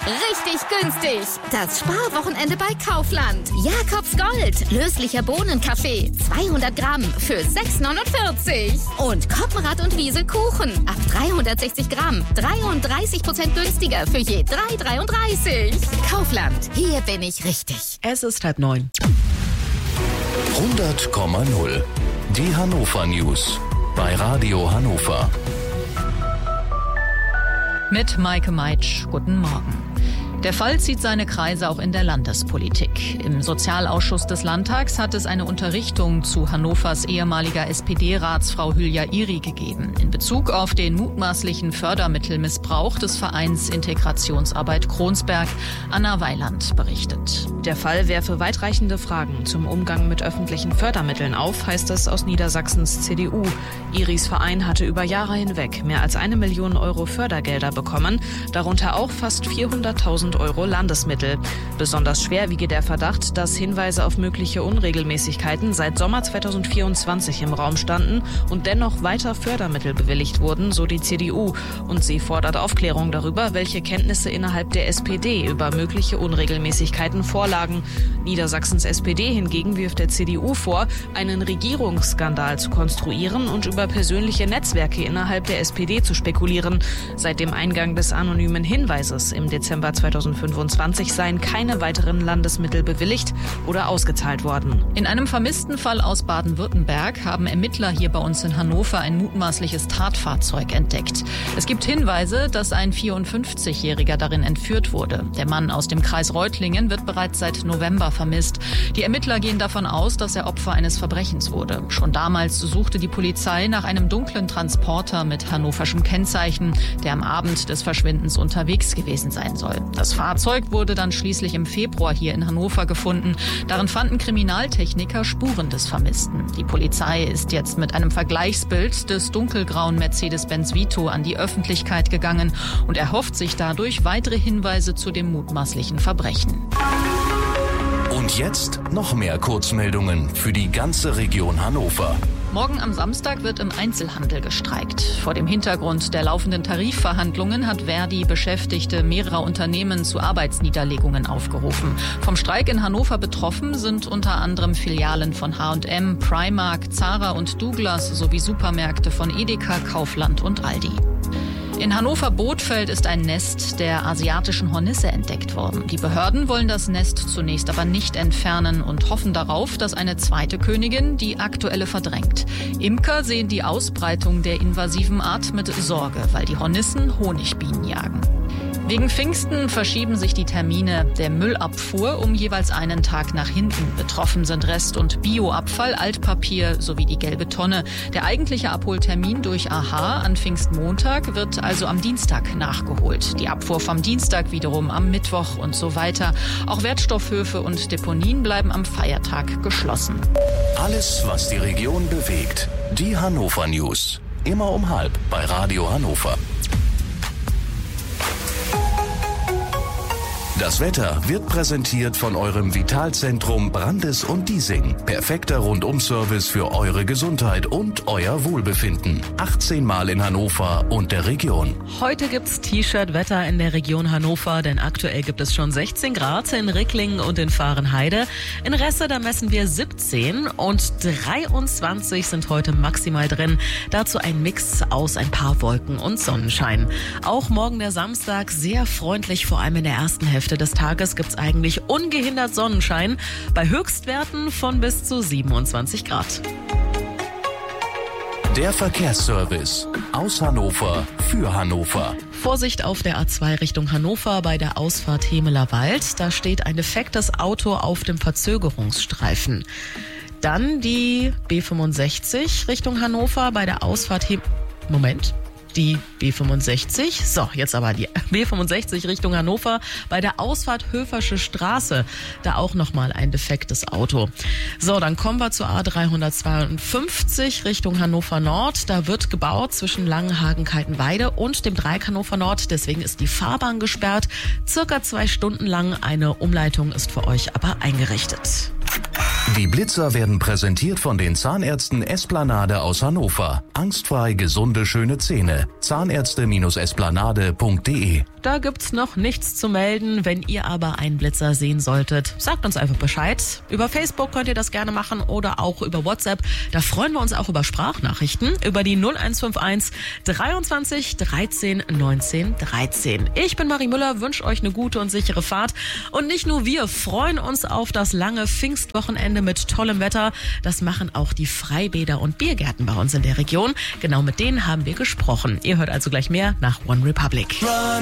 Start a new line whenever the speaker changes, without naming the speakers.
Richtig günstig. Das Sparwochenende bei Kaufland. Jakobs Gold. Löslicher Bohnenkaffee. 200 Gramm für 6,49. Und Koppenrad und Wiesel Kuchen. Ab 360 Gramm. 33% günstiger für je 3,33. Kaufland. Hier bin ich richtig.
Es ist 8:30.
100,0. Die Hannover News. Bei Radio Hannover.
Mit Maike Meitsch, guten Morgen. Der Fall zieht seine Kreise auch in der Landespolitik. Im Sozialausschuss des Landtags hat es eine Unterrichtung zu Hannovers ehemaliger SPD-Ratsfrau Hülya Iri gegeben, in Bezug auf den mutmaßlichen Fördermittelmissbrauch des Vereins Integrationsarbeit Kronsberg. Anna Weiland berichtet.
Der Fall werfe weitreichende Fragen zum Umgang mit öffentlichen Fördermitteln auf, heißt es aus Niedersachsens CDU. Iris Verein hatte über Jahre hinweg mehr als 1 Million Euro Fördergelder bekommen, darunter auch fast 400.000 Euro Landesmittel. Besonders schwer wiege der Verdacht, dass Hinweise auf mögliche Unregelmäßigkeiten seit Sommer 2024 im Raum standen und dennoch weiter Fördermittel bewilligt wurden, so die CDU. Und sie fordert Aufklärung darüber, welche Kenntnisse innerhalb der SPD über mögliche Unregelmäßigkeiten vorlagen. Niedersachsens SPD hingegen wirft der CDU vor, einen Regierungsskandal zu konstruieren und über persönliche Netzwerke innerhalb der SPD zu spekulieren. Seit dem Eingang des anonymen Hinweises im Dezember 2025 seien keine weiteren Landesmittel bewilligt oder ausgezahlt worden.
In einem vermissten Fall aus Baden-Württemberg haben Ermittler hier bei uns in Hannover ein mutmaßliches Tatfahrzeug entdeckt. Es gibt Hinweise, dass ein 54-Jähriger darin entführt wurde. Der Mann aus dem Kreis Reutlingen wird bereits seit November vermisst. Die Ermittler gehen davon aus, dass er Opfer eines Verbrechens wurde. Schon damals suchte die Polizei nach einem dunklen Transporter mit hannoverschem Kennzeichen, der am Abend des Verschwindens unterwegs gewesen sein soll. Das Fahrzeug wurde dann schließlich im Februar hier in Hannover gefunden. Darin fanden Kriminaltechniker Spuren des Vermissten. Die Polizei ist jetzt mit einem Vergleichsbild des dunkelgrauen Mercedes-Benz Vito an die Öffentlichkeit gegangen und erhofft sich dadurch weitere Hinweise zu dem mutmaßlichen Verbrechen.
Und jetzt noch mehr Kurzmeldungen für die ganze Region Hannover.
Morgen am Samstag wird im Einzelhandel gestreikt. Vor dem Hintergrund der laufenden Tarifverhandlungen hat Verdi Beschäftigte mehrerer Unternehmen zu Arbeitsniederlegungen aufgerufen. Vom Streik in Hannover betroffen sind unter anderem Filialen von H&M, Primark, Zara und Douglas sowie Supermärkte von Edeka, Kaufland und Aldi. In Hannover-Bothfeld ist ein Nest der asiatischen Hornisse entdeckt worden. Die Behörden wollen das Nest zunächst aber nicht entfernen und hoffen darauf, dass eine zweite Königin die aktuelle verdrängt. Imker sehen die Ausbreitung der invasiven Art mit Sorge, weil die Hornissen Honigbienen jagen. Wegen Pfingsten verschieben sich die Termine der Müllabfuhr um jeweils einen Tag nach hinten. Betroffen sind Rest- und Bioabfall, Altpapier sowie die gelbe Tonne. Der eigentliche Abholtermin durch AHA an Pfingstmontag wird also am Dienstag nachgeholt. Die Abfuhr vom Dienstag wiederum am Mittwoch und so weiter. Auch Wertstoffhöfe und Deponien bleiben am Feiertag geschlossen.
Alles, was die Region bewegt. Die Hannover News. Immer um 12:30 bei Radio Hannover. Das Wetter wird präsentiert von eurem Vitalzentrum Brandes und Diesing. Perfekter Rundum-Service für eure Gesundheit und euer Wohlbefinden. 18 Mal in Hannover und der Region.
Heute gibt's T-Shirt-Wetter in der Region Hannover, denn aktuell gibt es schon 16 Grad in Ricklingen und in Vahrenheide. In Resse, da messen wir 17 und 23 sind heute maximal drin. Dazu ein Mix aus ein paar Wolken und Sonnenschein. Auch morgen der Samstag sehr freundlich, vor allem in der ersten Hälfte des Tages gibt's eigentlich ungehindert Sonnenschein bei Höchstwerten von bis zu 27 Grad.
Der Verkehrsservice aus Hannover für Hannover.
Vorsicht auf der A2 Richtung Hannover bei der Ausfahrt Hemeler Wald. Da steht ein defektes Auto auf dem Verzögerungsstreifen. Dann die B65 Richtung Hannover bei der Ausfahrt die B65. So, jetzt aber die B65 Richtung Hannover bei der Ausfahrt Höfersche Straße. Da auch nochmal ein defektes Auto. So, dann kommen wir zur A352 Richtung Hannover Nord. Da wird gebaut zwischen Langenhagen-Kaltenweide und dem Dreieck Hannover Nord. Deswegen ist die Fahrbahn gesperrt. Circa 2 Stunden lang. Eine Umleitung ist für euch aber eingerichtet.
Die Blitzer werden präsentiert von den Zahnärzten Esplanade aus Hannover. Angstfrei gesunde, schöne Zähne. Zahnärzte-esplanade.de.
Da gibt's noch nichts zu melden. Wenn ihr aber einen Blitzer sehen solltet, sagt uns einfach Bescheid. Über Facebook könnt ihr das gerne machen oder auch über WhatsApp. Da freuen wir uns auch über Sprachnachrichten über die 0151 23 13 19 13. Ich bin Marie Müller, wünsche euch eine gute und sichere Fahrt. Und nicht nur wir freuen uns auf das lange Pfingstwochenende mit tollem Wetter. Das machen auch die Freibäder und Biergärten bei uns in der Region. Genau mit denen haben wir gesprochen. Ihr hört also gleich mehr nach One Republic.